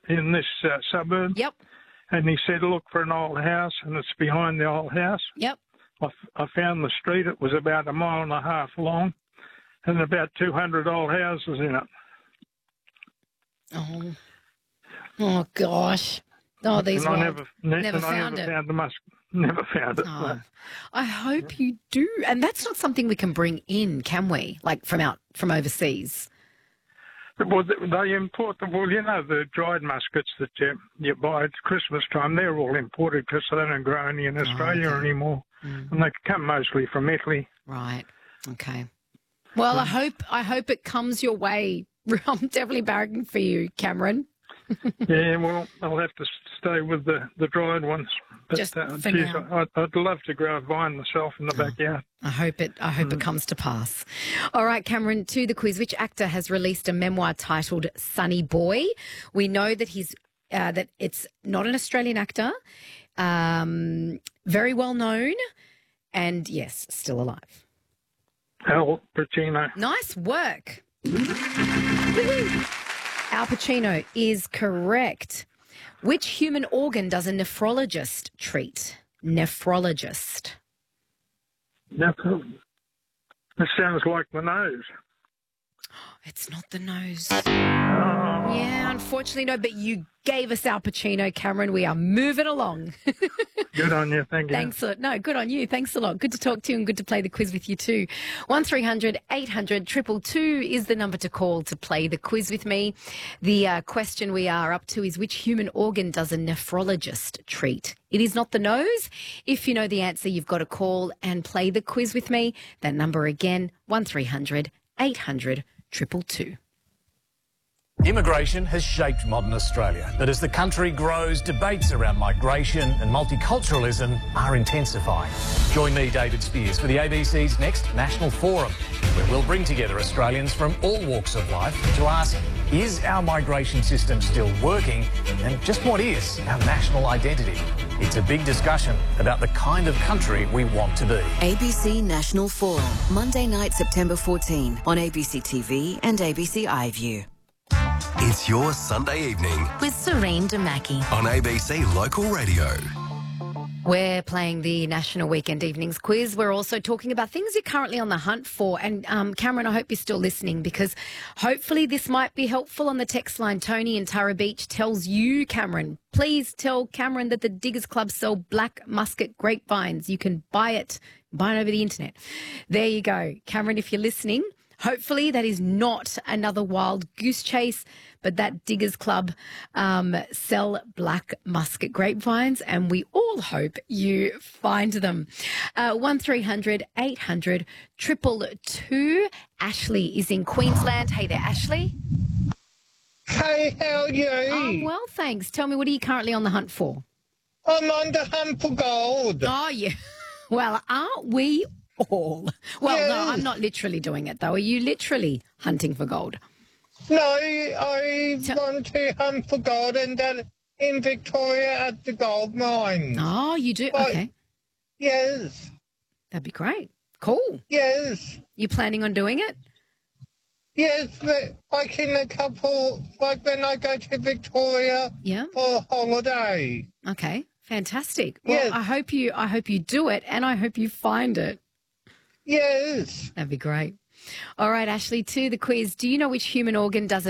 in this suburb. Yep. And he said, look for an old house, and it's behind the old house. Yep. I found the street. It was about 1.5 miles long and about 200 old houses in it. Oh gosh. Oh, these and I wild. never found it. Never found it. Oh, No. I hope you do. And that's not something we can bring in, can we? Like from overseas. Well, they import the dried muskets that you buy at Christmas time. They're all imported because they don't grow any in Australia anymore, and they come mostly from Italy. Right. Okay. Well, I hope it comes your way. I'm definitely barracking for you, Cameron. Yeah, well, I'll have to stay with the dried ones. But, Just for now. I'd love to grow a vine myself in the backyard. I hope it comes to pass. All right, Cameron, to the quiz. Which actor has released a memoir titled Sonny Boy? We know that that it's not an Australian actor, very well known, and yes, still alive. Al Pacino. Nice work. Al Pacino is correct. Which human organ does a nephrologist treat? Nephrologist. That sounds like the nose. It's not the nose. Oh. Yeah, unfortunately, no, but you gave us Al Pacino, Cameron. We are moving along. Good on you. Thank you. Thanks a lot. No, good on you. Thanks a lot. Good to talk to you and good to play the quiz with you too. 1300 800 222 is the number to call to play the quiz with me. The question we are up to is which human organ does a nephrologist treat? It is not the nose. If you know the answer, you've got to call and play the quiz with me. That number again, 1300 800 222. Immigration has shaped modern Australia, but as the country grows, debates around migration and multiculturalism are intensifying. Join me, David Spears, for the ABC's next National Forum, where we'll bring together Australians from all walks of life to ask, is our migration system still working? And just what is our national identity? It's a big discussion about the kind of country we want to be. ABC National Forum, Monday night, September 14 on ABC TV and ABC iView. It's your Sunday evening With Serene Demaki. on ABC Local Radio. We're playing the National Weekend Evenings quiz. We're also talking about things you're currently on the hunt for. And Cameron, I hope you're still listening because hopefully this might be helpful on the text line. Tony in Tara Beach tells you, Cameron, please tell Cameron that the Diggers Club sell black musket grapevines. You can buy it over the internet. There you go. Cameron, if you're listening, hopefully that is not another wild goose chase, but that Diggers Club sell black musket grapevines, and we all hope you find them. 1300 800 222. Ashley is in Queensland. Hey there, Ashley. Hey, how are you? Oh, well, thanks. Tell me, what are you currently on the hunt for? I'm on the hunt for gold. Oh, yeah. Well, aren't we all? Well, Yes. no, I'm not literally doing it, though. Are you literally hunting for gold? No, I want to hunt for gold and then in Victoria at the gold mine. Oh, you do? But- Okay. Yes, That'd be great. Cool. yes, You planning on doing it? yes, but like in a couple, like when I go to Victoria Yeah. for a holiday. Okay. Fantastic. Well, Yes. I hope you do it, and I hope you find it. Yes, That'd be great. All right, Ashley, to the quiz. Do you know which human organ does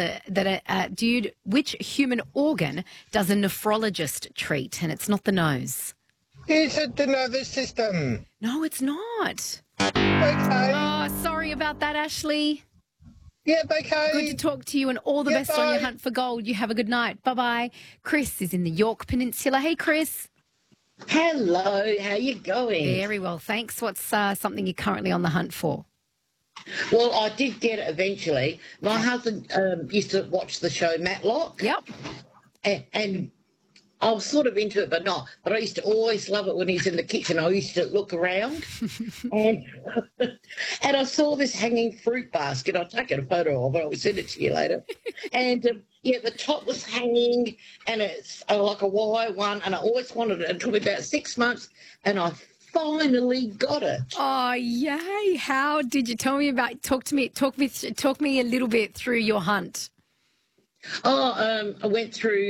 which human organ does a nephrologist treat? And it's not the nose. is it the nervous system? No, it's not. Okay, Oh, sorry about that, Ashley. yeah, okay. Good to talk to you, and all the Yeah, best on your bye. hunt for gold. You have a good night. Bye-bye. Chris is in the York Peninsula. Hey, Chris. Hello, how you going? Very well, thanks. What's something you're currently on the hunt for? Well, I did get it eventually. My husband used to watch the show Matlock, Yep. and I was sort of into it, but not. But I used to always love it when he's in the kitchen. I used to look around, and and I saw this hanging fruit basket. I'll take a photo of it. I'll send it to you later. And yeah, the top was hanging, and it's like a wire one. And I always wanted it. It took me about 6 months, and I finally got it. Oh, yay. How did you talk me a little bit through your hunt? I went through